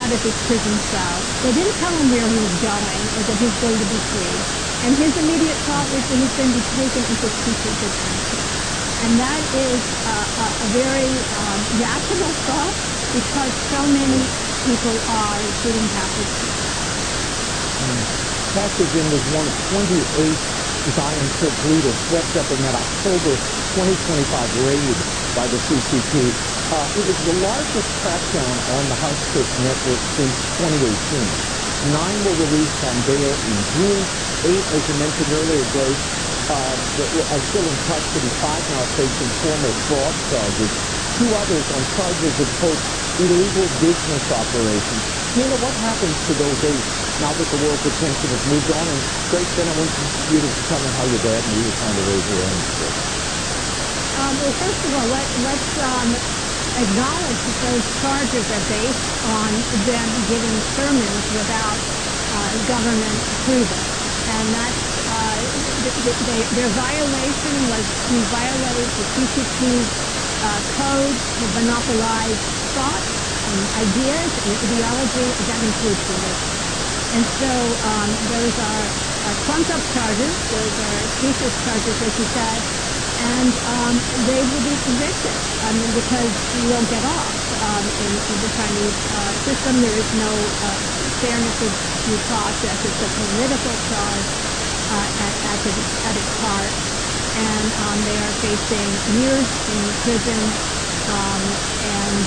out of his prison cell. They didn't tell him where he was going or that he was going to be free. And his immediate thought was that he's going to be taken into teacher detention. And that is a very rational thought because so many people are, including Catholic people. Pastor Jim was one of 28 Zion Church leaders swept up in that October 2025 raid by the CCP. It was the largest crackdown on the house church network since 2018. 9 were released on bail in June. 8, as you mentioned earlier, Grace, are still in custody. 5 now facing formal fraud charges. 2 others on charges of, quote, illegal business operations. Tina, what happens to those 8 now that the world's attention has moved on? And Grace, then I want you to tell me how your dad and you were trying to raise your own kids. Well, first of all, let's acknowledge that those charges are based on them giving sermons without government approval. And that's their violation was to violate the CCP's code to monopolize thought and ideas and ideology that includes religion. And so those are trumped-up charges. Those are specious charges, as you said, and they will be convicted. Because you won't get off in the Chinese system. There is no fairness of due process. It's a political charge at its heart, and they are facing years in prison, and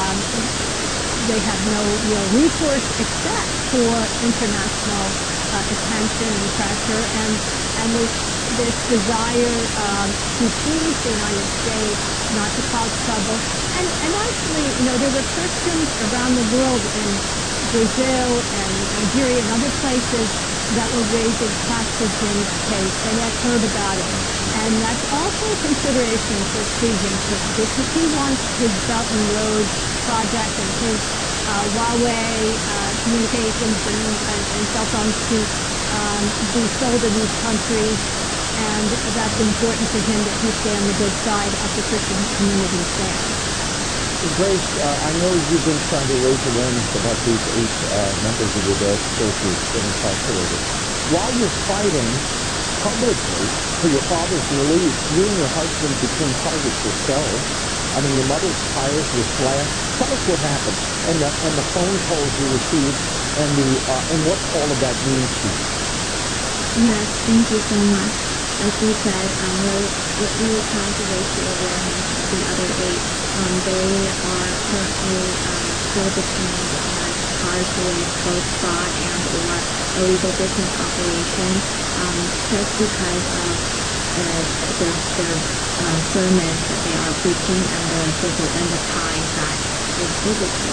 they have no real recourse except for international attention and pressure, and this desire to please the United States, not to cause trouble. And actually, there were Christians around the world in Brazil and Nigeria and other places that were raising Pastor Jim's case. They had heard about it. And that's also a consideration for Xi Jinping, because he wants his Belt and Road project and his Huawei communications and cell phones to be sold in these countries. And that's important to him that he stay on the good side of the Christian community there. Grace, I know you've been trying to raise awareness about these 8 members of your dad's church who've been incarcerated. While you're fighting publicly for your father's release, you and your husband became targets yourselves. I mean, your mother's tires were slashed. Tell us what happened, and the phone calls you received, and what all of that means to you. Yes, thank you so much. As you said, we're really trying to raise the awareness of the other 8. They are currently still detained and charged with both fraud and or illegal business operation, just because of their sermons that they are preaching and the ties that is biblical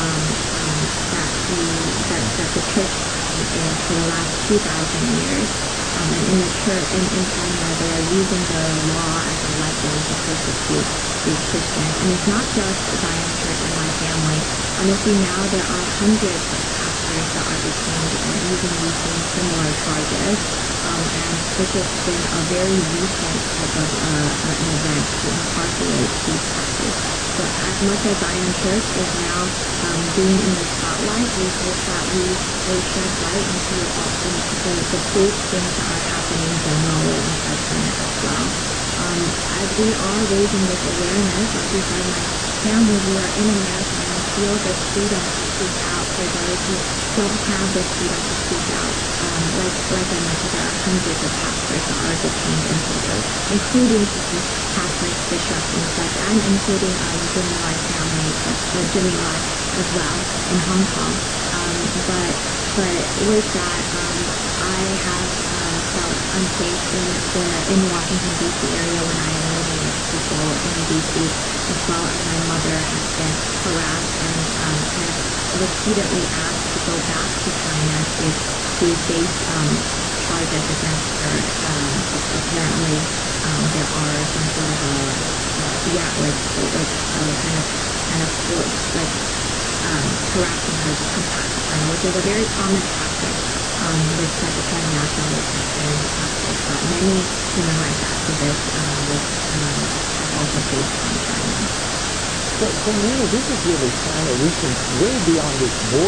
that the church in for the last 2,000 years. And in the church in China, they are using the law as a weapon to persecute these Christians. And it's not just Zion Church and my family. Honestly, now there are hundreds of pastors that are detained using these same similar charges. And this has been a very recent type of an event to incarcerate these pastors. So as much as Zion Church is now being in the spotlight, we hope that we will shed light into all the big things that are happening generally inside China as well. As we are raising this awareness, like you said, my family, we are in America and we feel this freedom to speak out for those who don't have this freedom to speak out. Like I mentioned, there are hundreds of pastors that are detained in prison, including Catholic bishops and such, and including Jimmy Lai family, Jimmy Lai as well in Hong Kong. But with that, I have felt unsafe in the Washington D.C. area when I am living with people in D.C. as well as my mother has been harassed and has repeatedly asked to go back to China to face charges against her. Apparently, there are some sort of harassing her to come back to China, which is a very common tactic with such a kind of nationalist tactics that many human rights activists have also faced from China. So Nina, this is really China reaching way beyond its borders.